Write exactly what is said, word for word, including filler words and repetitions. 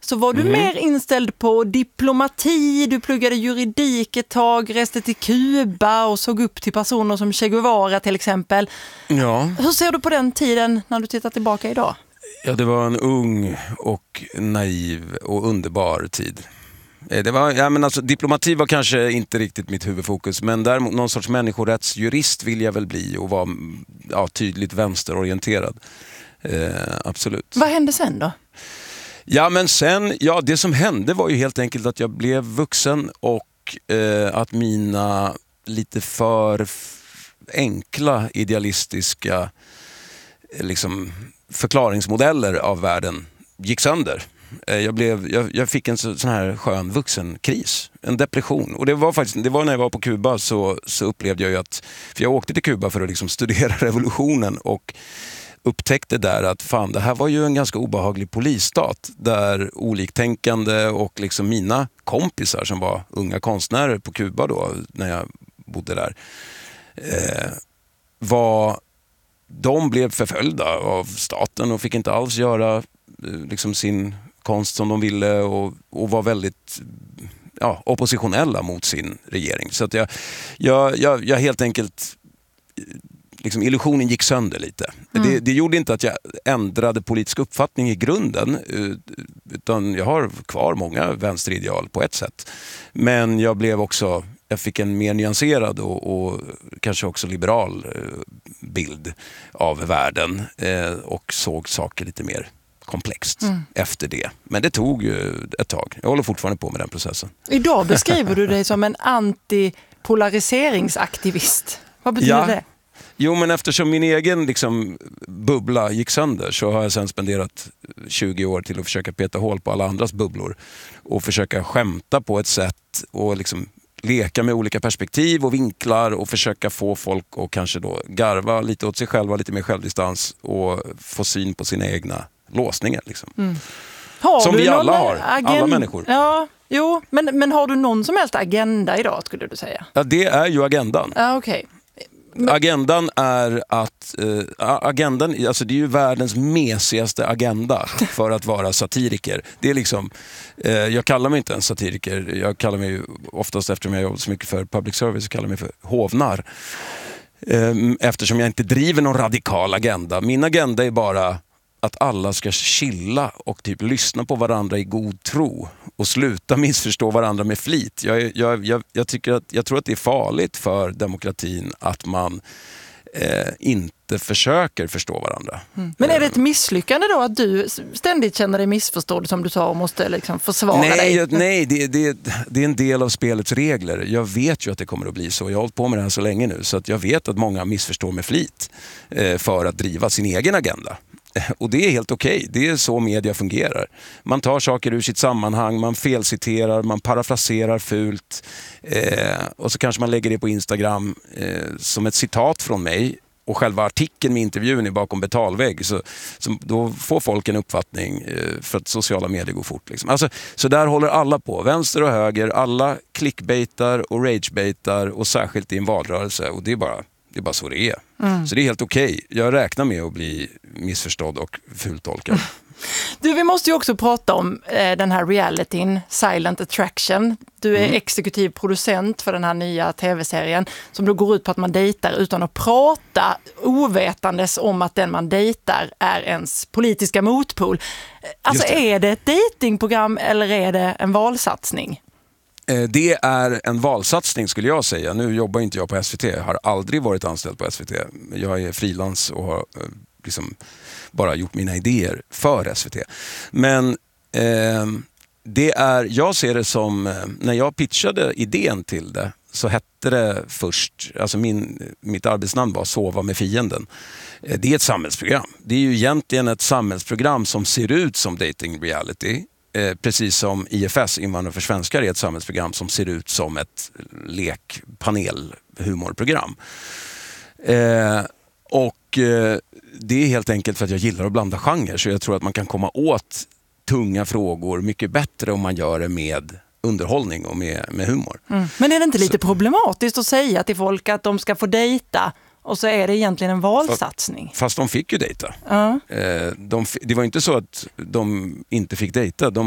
så var du mm. mer inställd på diplomati, du pluggade juridik ett tag, reste till Kuba och såg upp till personer som Che Guevara till exempel. Ja. Hur ser du på den tiden när du tittar tillbaka idag? Ja, det var en ung och naiv och underbar tid. Det var, ja, men alltså, diplomati var kanske inte riktigt mitt huvudfokus, men däremot någon sorts människorättsjurist vill jag väl bli och vara ja, tydligt vänsterorienterad. Eh, absolut. Vad hände sen då? Ja, men sen, ja, det som hände var ju helt enkelt att jag blev vuxen och eh, att mina lite för f- enkla idealistiska eh, liksom, förklaringsmodeller av världen gick sönder. Jag, blev, jag, jag fick en så, sån här skön vuxenkris, en depression. Och det var faktiskt, det var när jag var på Kuba så, så upplevde jag ju att, för jag åkte till Kuba för att liksom studera revolutionen och upptäckte där att fan, det här var ju en ganska obehaglig polisstat där oliktänkande och liksom mina kompisar som var unga konstnärer på Kuba då, när jag bodde där, eh, var, de blev förföljda av staten och fick inte alls göra liksom sin konst som de ville och, och var väldigt ja, oppositionella mot sin regering. Så att jag, jag, jag, jag helt enkelt liksom, illusionen gick sönder lite. Mm. Det, det gjorde inte att jag ändrade politisk uppfattning i grunden, utan jag har kvar många vänsterideal på ett sätt. Men jag blev också, jag fick en mer nyanserad och, och kanske också liberal bild av världen och såg saker lite mer komplext mm. efter det. Men det tog ju ett tag. Jag håller fortfarande på med den processen. Idag beskriver du dig som en antipolariseringsaktivist. Vad betyder ja. det? Jo, men eftersom min egen liksom, bubbla gick sönder så har jag sen spenderat tjugo år till att försöka peta hål på alla andras bubblor och försöka skämta på ett sätt och liksom leka med olika perspektiv och vinklar och försöka få folk att kanske då garva lite åt sig själva, lite mer självdistans och få syn på sina egna låsningar. Liksom. Mm. Som vi alla har, agen- alla människor. Ja, jo, men, men har du någon som helst agenda idag, skulle du säga? Ja, det är ju agendan. Ja, okej. Okay. Men... Agendan är att, äh, agendan, alltså det är ju världens mesigaste agenda för att vara satiriker. Det är liksom, äh, jag kallar mig inte en satiriker, jag kallar mig oftast, eftersom jag jobbar så mycket för public service, så kallar jag mig för hovnar. Äh, eftersom jag inte driver någon radikal agenda. Min agenda är bara att alla ska chilla och typ lyssna på varandra i god tro och sluta missförstå varandra med flit. Jag, jag, jag, jag, tycker att, jag tror att det är farligt för demokratin att man eh, inte försöker förstå varandra. Mm. Men är det ett misslyckande då att du ständigt känner dig missförstådd, som du sa, och måste liksom försvara nej, dig? Jag, nej, det, det, det är en del av spelets regler. Jag vet ju att det kommer att bli så. Jag har hållit på med det här så länge nu, så att jag vet att många missförstår med flit eh, för att driva sin egen agenda. Och det är helt okej. Okay. Det är så media fungerar. Man tar saker ur sitt sammanhang, man felciterar, man parafraserar fult eh, och så kanske man lägger det på Instagram eh, som ett citat från mig, och själva artikeln med intervjun är bakom betalvägg, så, så då får folk en uppfattning eh, för att sociala medier går fort. Liksom. Alltså, så där håller alla på, vänster och höger, alla clickbaitar och ragebaitar, och särskilt i en valrörelse, och det är bara Det är bara så det är. Mm. Så det är helt okej. Okay. Jag räknar med att bli missförstådd och fultolkad. Du, vi måste ju också prata om eh, den här realityn, Silent Attraction. Du är mm. exekutiv producent för den här nya tv-serien som då går ut på att man dejtar utan att prata, ovetandes om att den man dejtar är ens politiska motpol. Alltså, det. Är det ett dejtingprogram eller är det en valsatsning? Det är en valsatsning, skulle jag säga. Nu jobbar inte jag på S V T. Jag har aldrig varit anställd på S V T. Jag är frilans och har liksom bara gjort mina idéer för S V T. Men eh, det är, jag ser det som, när jag pitchade idén till det, så hette det först, alltså min, mitt arbetsnamn var Sova med fienden. Det är ett samhällsprogram. Det är ju egentligen ett samhällsprogram som ser ut som dating reality. Eh, precis som I F S, Invandrare för svenskar, är ett samhällsprogram som ser ut som ett lekpanelhumorprogram. Eh, och eh, det är helt enkelt för att jag gillar att blanda genrer, så jag tror att man kan komma åt tunga frågor mycket bättre om man gör det med underhållning och med, med humor. Mm. Men är det inte lite så problematiskt att säga till folk att de ska få dejta och så är det egentligen en valsatsning? Fast, fast de fick ju dejta. Uh. Eh, de, det var inte så att de inte fick dejta. De